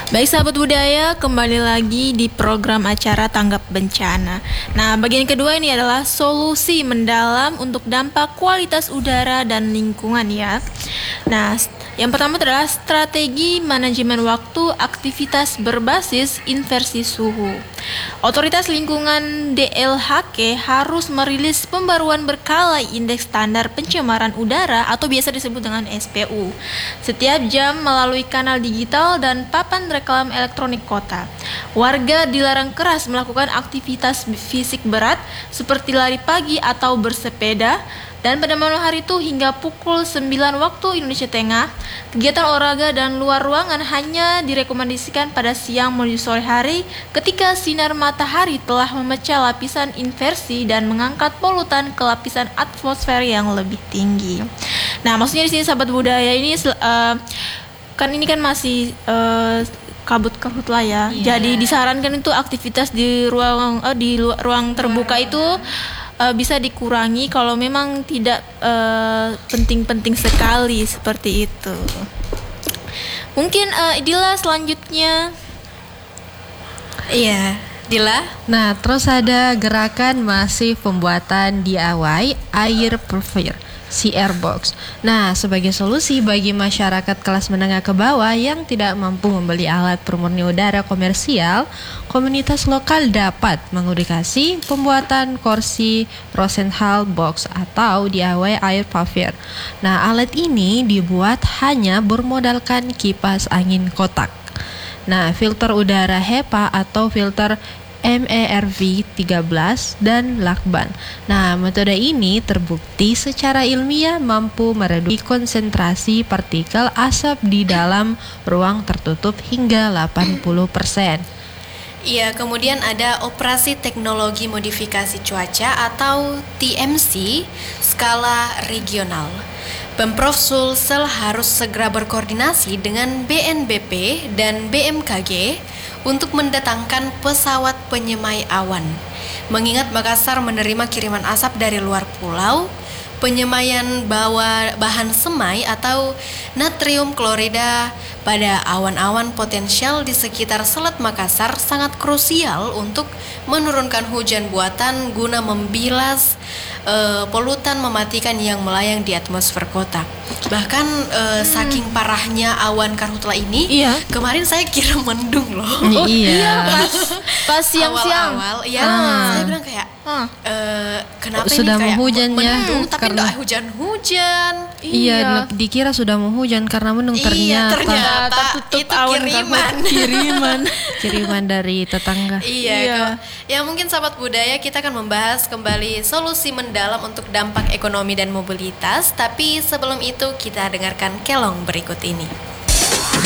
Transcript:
Baik sahabat budaya, kembali lagi di program acara Tanggap Bencana. Nah, bagian kedua ini adalah solusi mendalam untuk dampak kualitas udara dan lingkungan ya. Nah, yang pertama adalah strategi manajemen waktu aktivitas berbasis inversi suhu. Otoritas Lingkungan DLHK harus merilis pembaruan berkala indeks standar pencemaran udara atau biasa disebut dengan SPU setiap jam melalui kanal digital dan papan reklam elektronik kota. Warga dilarang keras melakukan aktivitas fisik berat seperti lari pagi atau bersepeda. Dan pada malam hari itu hingga pukul 9 waktu Indonesia Tengah, kegiatan olahraga dan luar ruangan hanya direkomendasikan pada siang menuju sore hari ketika sinar matahari telah memecah lapisan inversi dan mengangkat polutan ke lapisan atmosfer yang lebih tinggi. Nah, maksudnya di sini sahabat budaya ini kan ini kan masih kabut-kabut lah ya. Yeah. Jadi disarankan itu aktivitas di ruang terbuka itu bisa dikurangi kalau memang tidak penting-penting sekali seperti itu. Mungkin Dila selanjutnya. Iya, Dila. Nah, terus ada gerakan masif pembuatan DIY air purifier CR Box. Nah, sebagai solusi bagi masyarakat kelas menengah ke bawah yang tidak mampu membeli alat pemurni udara komersial, komunitas lokal dapat mengedukasi pembuatan kursi Rosenthal Box atau DIY air purifier. Nah, alat ini dibuat hanya bermodalkan kipas angin kotak. Nah, filter udara HEPA atau filter MERV 13 dan lakban. Nah, metode ini terbukti secara ilmiah mampu mereduksi konsentrasi partikel asap di dalam ruang tertutup hingga 80%. Iya, kemudian ada operasi teknologi modifikasi cuaca atau TMC skala regional. Pemprov Sulsel harus segera berkoordinasi dengan BNBP dan BMKG untuk mendatangkan pesawat penyemai awan. Mengingat Makassar menerima kiriman asap dari luar pulau, penyemaian bahan semai atau natrium klorida pada awan-awan potensial di sekitar Selat Makassar sangat krusial untuk menurunkan hujan buatan guna membilas polutan mematikan yang melayang di atmosfer kota. Bahkan saking parahnya awan karhutla ini, kemarin saya kira mendung loh. Iya, pas siang-siang. Awal-awal, saya bilang kayak kenapa sudah ini kayak menghujan ya, mendung tapi karena nggak hujan-hujan. Iya, dikira sudah mau hujan karena mendung, ternyata tertutup itu awan kiriman dari tetangga. Iya. Ya mungkin sahabat budaya kita akan membahas kembali solusi mendalam untuk dampak ekonomi dan mobilitas. Tapi sebelum itu kita dengarkan kelong berikut ini.